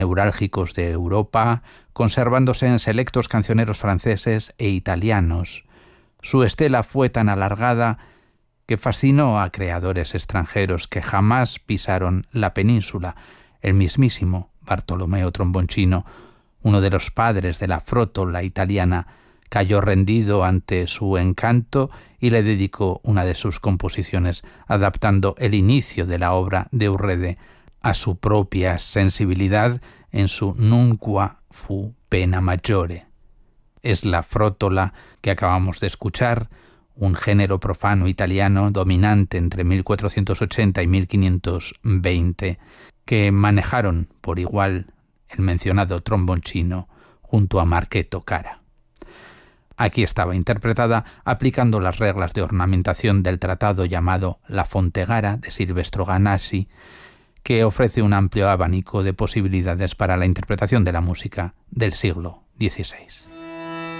neurálgicos de Europa, conservándose en selectos cancioneros franceses e italianos. Su estela fue tan alargada que fascinó a creadores extranjeros que jamás pisaron la península. El mismísimo Bartolomeo Tromboncino, uno de los padres de la frótola italiana, cayó rendido ante su encanto y le dedicó una de sus composiciones, adaptando el inicio de la obra de Urrede a su propia sensibilidad en su Nunqua fu pena maggiore. Es la frótola que acabamos de escuchar, un género profano italiano dominante entre 1480 y 1520, que manejaron por igual el mencionado Tromboncino junto a Marchetto Cara. Aquí estaba interpretada aplicando las reglas de ornamentación del tratado llamado La Fontegara de Silvestro Ganassi, que ofrece un amplio abanico de posibilidades para la interpretación de la música del siglo XVI.